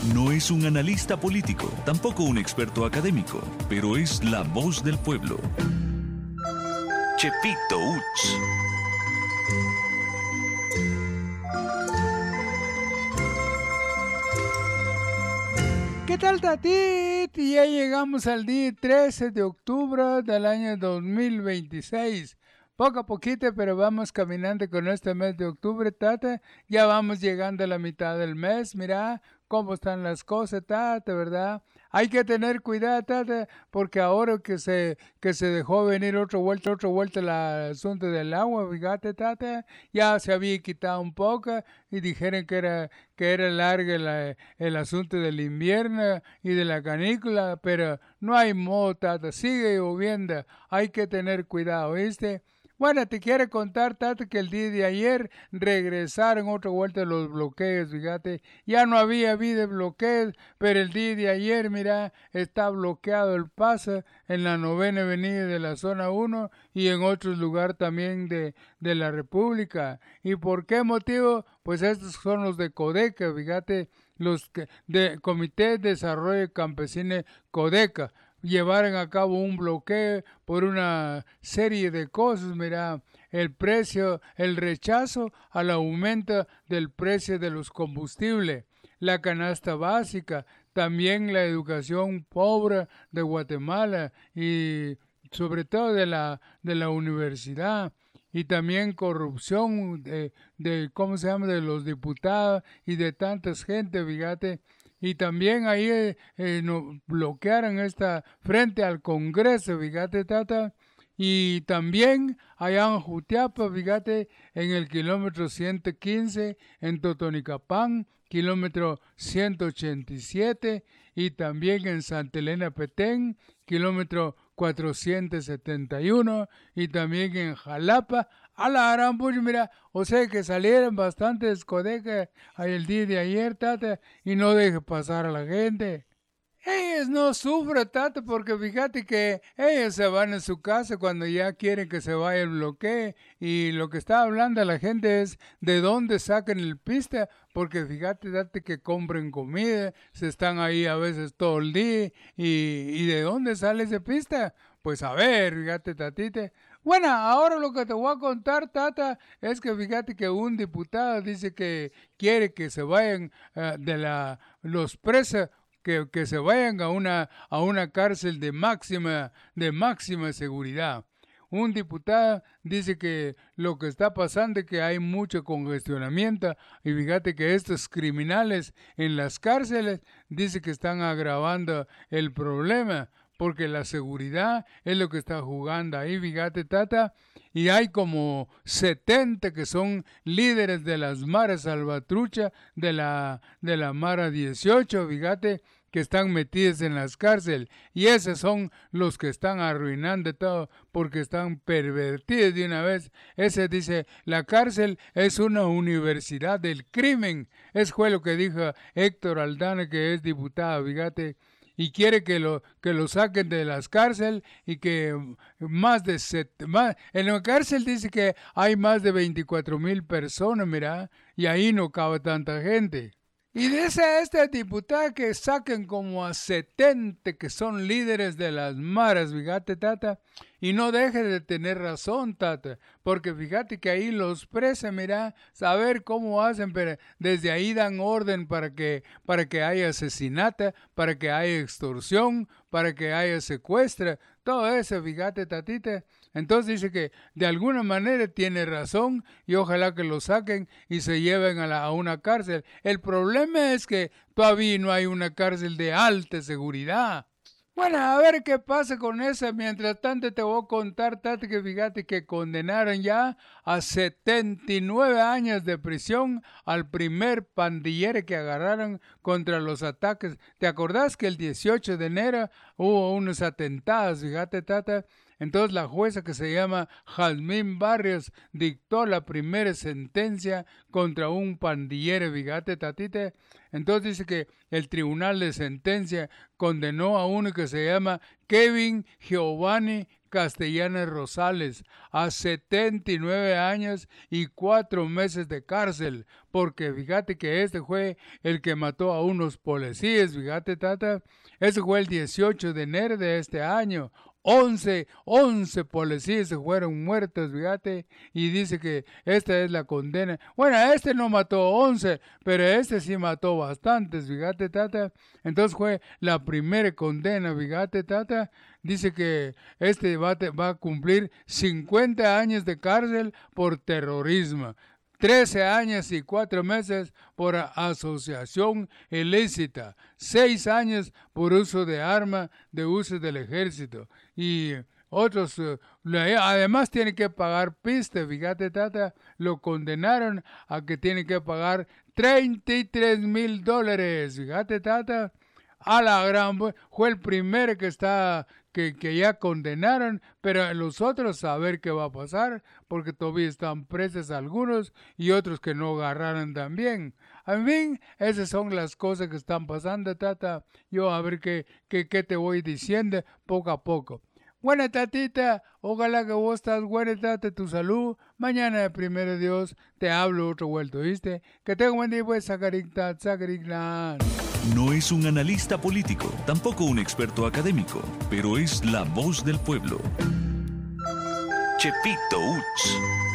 No es un analista político, tampoco un experto académico, pero es la voz del pueblo. Chepito Uch. ¿Qué tal, Tatiti? Ya llegamos al día 13 de octubre del año 2026. Poco a poquito, pero vamos caminando con este mes de octubre, Tata. Ya vamos llegando a la mitad del mes. Mira cómo están las cosas, Tata, ¿verdad? Hay que tener cuidado, Tata, porque ahora que se dejó venir otra vuelta el asunto del agua, fíjate, Tata, ya se había quitado un poco y dijeron que era largo el asunto del invierno y de la canícula, pero no hay modo, Tata, sigue lloviendo, hay que tener cuidado, ¿viste? Bueno, te quiero contar, Tata, que el día de ayer regresaron otra vuelta los bloqueos, fíjate. Ya no había habido bloqueos, pero el día de ayer, mira, está bloqueado el paso en la 9ª Avenida de la Zona 1 y en otros lugares también de la República. ¿Y por qué motivo? Pues estos son los de Codeca, fíjate, los de Comité de Desarrollo Campesino Codeca llevaron a cabo un bloqueo por una serie de cosas, mira, el precio, el rechazo al aumento del precio de los combustibles, la canasta básica, también la educación pobre de Guatemala y sobre todo de la universidad y también corrupción ¿cómo se llama?, de los diputados y de tantas gente, fíjate. Y también ahí bloquearon esta frente al Congreso, fíjate, Tata. Y también allá en Jutiapa, fíjate, en el kilómetro 115, en Totonicapán, kilómetro 187, y también en Santa Elena Petén, kilómetro 471, y también en Jalapa, a la Arambuch, mira, o sea que salieron bastantes codejas el día de ayer, Tata, y no deje pasar a la gente. Ellos no sufren tanto porque fíjate que ellos se van a su casa cuando ya quieren que se vaya el bloqueo y lo que está hablando la gente es de dónde sacan el pista porque fíjate, date que compren comida, se están ahí a veces todo el día y de dónde sale ese pista. Pues a ver, fíjate, tatite. Bueno, ahora lo que te voy a contar, Tata, es que fíjate que un diputado dice que quiere que se vayan los presos que se vayan a una cárcel de máxima seguridad. Un diputado dice que lo que está pasando es que hay mucho congestionamiento y fíjate que estos criminales en las cárceles dice que están agravando el problema porque la seguridad es lo que está jugando ahí, fíjate, Tata, y hay como 70 que son líderes de las maras salvatrucha de la Mara 18, fíjate, que están metidos en las cárceles y esos son los que están arruinando todo porque están pervertidos de una vez. Ese dice, la cárcel es una universidad del crimen. Es fue lo que dijo Héctor Aldana, que es diputado, fíjate, y quiere que lo saquen de las cárceles y que en la cárcel dice que hay más de 24,000 personas, mira, y ahí no cabe tanta gente. Y dice este diputado que saquen como a 70 que son líderes de las maras, fíjate, Tata, y no deje de tener razón, Tata, porque fíjate que ahí los presos, mira, saber cómo hacen, pero desde ahí dan orden para que haya asesinato, para que haya extorsión, para que haya secuestro, todo eso, fíjate, Tatita. Entonces dice que de alguna manera tiene razón y ojalá que lo saquen y se lleven a una cárcel. El problema es que todavía no hay una cárcel de alta seguridad. Bueno, a ver qué pasa con esa. Mientras tanto te voy a contar, Tati, que fíjate que condenaron ya a 79 años de prisión al primer pandillero que agarraron contra los ataques. ¿Te acordás que el 18 de enero hubo unos atentados? Fíjate, Tata. Entonces la jueza que se llama Jazmín Barrios dictó la primera sentencia contra un pandillero, fíjate, Tatite. Entonces dice que el tribunal de sentencia condenó a uno que se llama Kevin Giovanni Castellanos Rosales a 79 años y 4 meses de cárcel, porque fíjate que este fue el que mató a unos policías, fíjate, tata, ese fue el 18 de enero de este año. 11 policías se fueron muertos, fíjate, y dice que esta es la condena. Bueno, este no mató 11, pero este sí mató bastantes, fíjate, tata. Entonces fue la primera condena, fíjate, tata. Dice que este va a cumplir 50 años de cárcel por terrorismo. 13 años y 4 meses por asociación ilícita, 6 años por uso de arma de uso del ejército y otros, además tiene que pagar piste, fíjate, tata, lo condenaron a que tiene que pagar $33,000, fíjate, tata, a la gran, fue el primero que ya condenaron, pero los otros a ver qué va a pasar, porque todavía están presos algunos y otros que no agarraron también. En fin, esas son las cosas que están pasando, tata. Yo a ver qué te voy diciendo poco a poco. Buena, tatita, ojalá que vos estás buena, tata, tu salud. Mañana, primero Dios, te hablo otro vuelto, ¿viste? Que tenga un buen día, pues, sacariclan. No es un analista político, tampoco un experto académico, pero es la voz del pueblo. Chepito Uch.